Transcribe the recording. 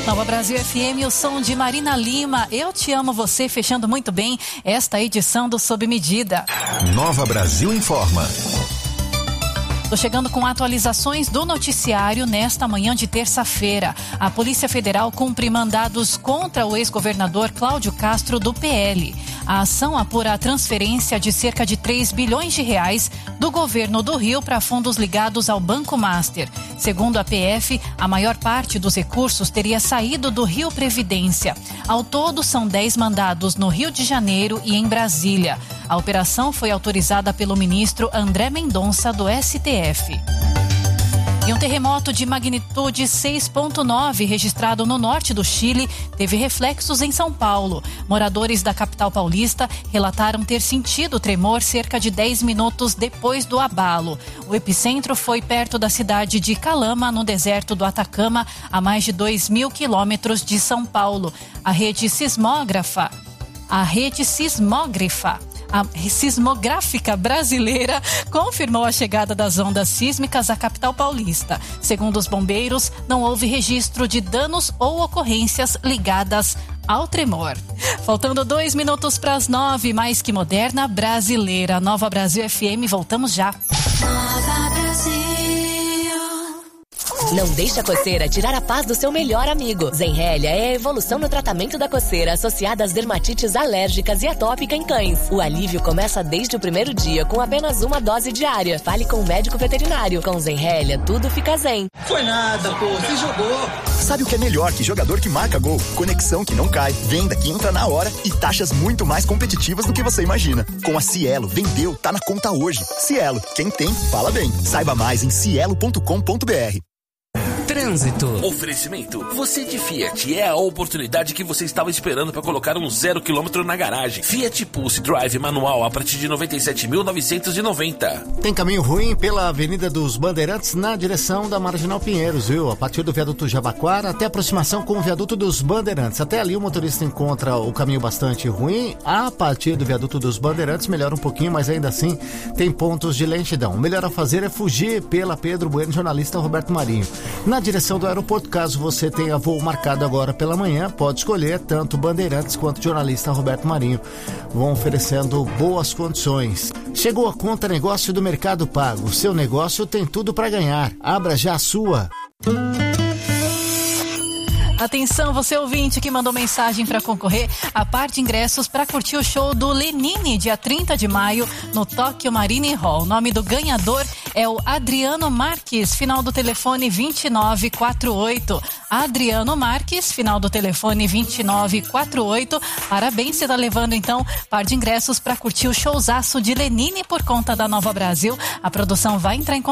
Nova Brasil FM, o som de Marina Lima. Eu te amo você, fechando muito bem esta edição do Sob Medida. Nova Brasil informa. Tô chegando com atualizações do noticiário nesta manhã de terça-feira. A Polícia Federal cumpre mandados contra o ex-governador Cláudio Castro do PL. A ação apura a transferência de cerca de 3 bilhões de reais do governo do Rio para fundos ligados ao Banco Master. Segundo a PF, a maior parte dos recursos teria saído do Rio Previdência. Ao todo, são 10 mandados no Rio de Janeiro e em Brasília. A operação foi autorizada pelo ministro André Mendonça, do STF. E um terremoto de magnitude 6,9 registrado no norte do Chile teve reflexos em São Paulo. Moradores da capital paulista relataram ter sentido o tremor cerca de 10 minutos depois do abalo. O epicentro foi perto da cidade de Calama, no deserto do Atacama, a mais de 2.000 quilômetros de São Paulo. A rede sismográfica brasileira confirmou a chegada das ondas sísmicas à capital paulista. Segundo os bombeiros, não houve registro de danos ou ocorrências ligadas ao tremor. Faltando 2 minutos para as 9, mais que moderna, brasileira. Nova Brasil FM, voltamos já. Nova Brasil. Não deixe a coceira tirar a paz do seu melhor amigo. Zenrelia é a evolução no tratamento da coceira associada às dermatites alérgicas e atópica em cães. O alívio começa desde o primeiro dia com apenas uma dose diária. Fale com o médico veterinário. Com Zenrelia, tudo fica zen. Foi nada, pô. Você jogou. Sabe o que é melhor que jogador que marca gol? Conexão que não cai, venda que entra na hora e taxas muito mais competitivas do que você imagina. Com a Cielo, vendeu, tá na conta hoje. Cielo, quem tem, fala bem. Saiba mais em cielo.com.br. Trânsito. Oferecimento. Você de Fiat é a oportunidade que você estava esperando para colocar um 0 km na garagem. Fiat Pulse Drive manual a partir de 97.990. Tem caminho ruim pela Avenida dos Bandeirantes na direção da Marginal Pinheiros, viu? A partir do viaduto Jabaquara até a aproximação com o viaduto dos Bandeirantes. Até ali o motorista encontra o caminho bastante ruim. A partir do viaduto dos Bandeirantes melhora um pouquinho, mas ainda assim tem pontos de lentidão. O melhor a fazer é fugir pela Pedro Bueno, jornalista Roberto Marinho. Na direção do aeroporto, caso você tenha voo marcado agora pela manhã, pode escolher tanto Bandeirantes quanto jornalista Roberto Marinho. Vão oferecendo boas condições. Chegou a conta negócio do Mercado Pago. Seu negócio tem tudo para ganhar. Abra já a sua. Atenção, você ouvinte que mandou mensagem para concorrer a par de ingressos para curtir o show do Lenine, dia 30 de maio, no Tokyo Marine Hall. O nome do ganhador é o Adriano Marques, final do telefone 2948. Adriano Marques, final do telefone 2948. Parabéns, você está levando então par de ingressos para curtir o showzaço de Lenine por conta da Nova Brasil. A produção vai entrar em contato